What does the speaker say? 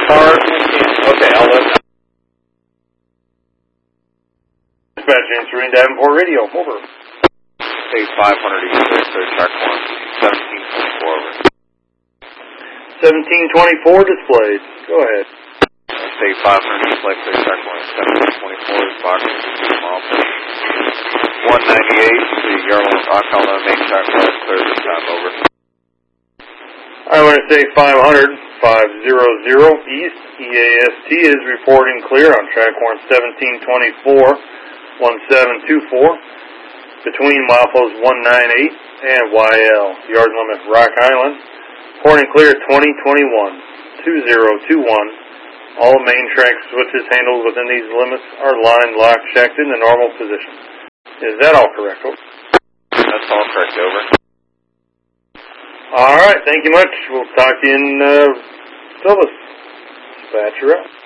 car. Okay, I'll let. Dispatch answering Davenport Radio. Over. Say 500 East Lake Clear, track 1, 1724 over. 1724 displayed. Go ahead. Say 500 East Lake Clear, track 1, 1724 is box 2 miles. 198, the Yarlow Rock Hollow main track 1 clear this time over. I want to say 500 East. EAST is reporting clear on track 1 1724 1724. Between mileposts 198 and YL, yard limit Rock Island. Reporting clear 2021 2021. All main track switches handled within these limits are line locked, checked in the normal position. Is that all correct? Over? That's all correct, over. All right, thank you much. We'll talk to you in Silvis. Dispatcher out.